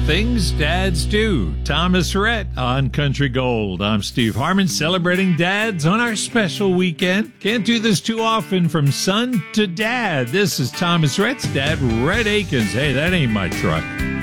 Things Dads Do. Thomas Rhett on Country Gold. I'm Steve Harmon, celebrating dads on our special weekend. Can't do this too often, from son to dad. This is Thomas Rhett's dad, Red Akins. Hey, that ain't my truck.